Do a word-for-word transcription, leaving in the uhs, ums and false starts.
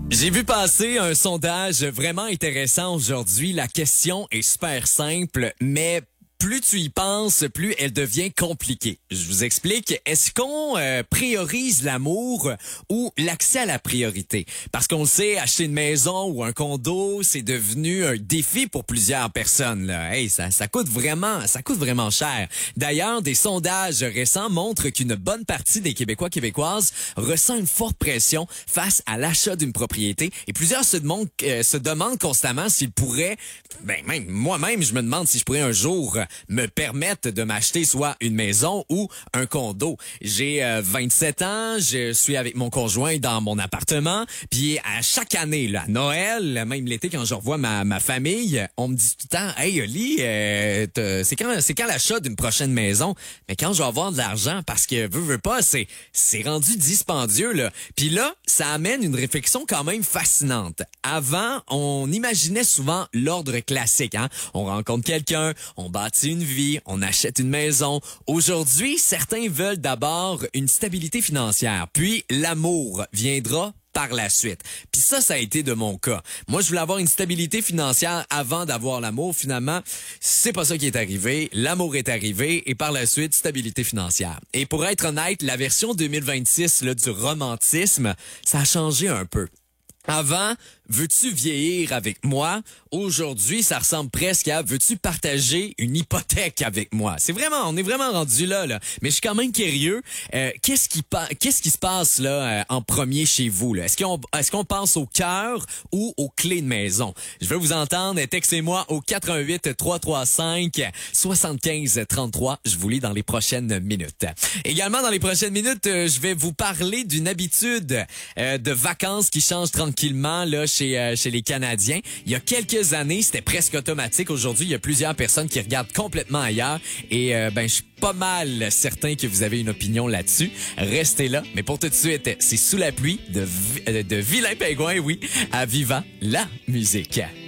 J'ai vu passer un sondage vraiment intéressant aujourd'hui. La question est super simple, mais plus tu y penses, plus elle devient compliquée. Je vous explique. Est-ce qu'on euh, priorise l'amour ou l'accès à la priorité? Parce qu'on le sait, acheter une maison ou un condo, c'est devenu un défi pour plusieurs personnes. Là. Hey, ça, ça coûte vraiment, ça coûte vraiment cher. D'ailleurs, des sondages récents montrent qu'une bonne partie des Québécois québécoises ressent une forte pression face à l'achat d'une propriété. Et plusieurs se demandent, euh, se demandent constamment s'ils pourraient, ben même moi-même, je me demande si je pourrais un jour me permettre de m'acheter soit une maison ou un condo. J'ai euh, vingt-sept ans, je suis avec mon conjoint dans mon appartement, puis à chaque année, là, Noël, même l'été quand je revois ma, ma famille, on me dit tout le temps, hey Oli, euh, t'as- c'est quand c'est quand l'achat d'une prochaine maison? Mais quand je vais avoir de l'argent, parce que veux veux pas, c'est c'est rendu dispendieux là. Puis là, ça amène une réflexion quand même fascinante. Avant, on imaginait souvent l'ordre classique, hein. On rencontre quelqu'un, on bâtit une vie, on achète une maison. Aujourd'hui, certains veulent d'abord une stabilité financière, puis l'amour viendra par la suite. Puis ça, ça a été de mon cas. Moi, je voulais avoir une stabilité financière avant d'avoir l'amour. Finalement, c'est pas ça qui est arrivé. L'amour est arrivé et par la suite, stabilité financière. Et pour être honnête, la version deux mille vingt-six là, du romantisme, ça a changé un peu. Avant, veux-tu vieillir avec moi? Aujourd'hui, ça ressemble presque à veux-tu partager une hypothèque avec moi? C'est vraiment, on est vraiment rendu là, là. Mais je suis quand même curieux. Euh, qu'est-ce qui pa- qu'est-ce qui se passe là euh, en premier chez vous? Là? Est-ce qu'on est-ce qu'on pense au cœur ou aux clés de maison? Je veux vous entendre. Textez-moi au quatre un huit, trois trois cinq, sept cinq trois trois. Je vous lis dans les prochaines minutes. Également, dans les prochaines minutes, euh, je vais vous parler d'une habitude euh, de vacances qui change tranquillement là chez euh, chez les Canadiens. Il y a quelques années, c'était presque automatique. Aujourd'hui, il y a plusieurs personnes qui regardent complètement ailleurs. Et euh, ben, je suis pas mal certain que vous avez une opinion là-dessus. Restez là. Mais pour tout de suite, c'est Sous la pluie de, de Vilain Pingouin, oui, à Vivant la musique.